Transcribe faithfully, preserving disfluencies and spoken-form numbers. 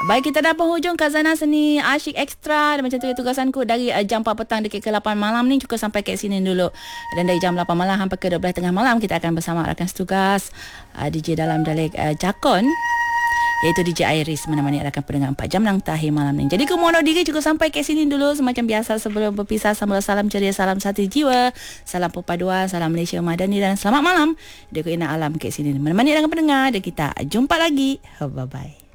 Baik, kita dah penghujung Khazanah Seni Asyik Extra. Dan macam tu tugasanku dari uh, jam empat petang dekat ke lapan malam ni cukup sampai kat sini dulu. Dan dari jam lapan malam sampai ke dua belas tengah malam kita akan bersama rakan setugas uh, D J dalam dialek uh, Jakon, iaitu D J Iris menemani rakan pendengar empat jam lang tahir malam ni. Jadi aku mohon diri cukup sampai kat sini dulu. Semacam biasa sebelum berpisah, sambal salam ceria, salam satu jiwa, salam perpaduan, salam Malaysia Madani dan selamat malam. Dia ku Ina Alam kat sini menemani rakan pendengar dan kita jumpa lagi. Bye bye.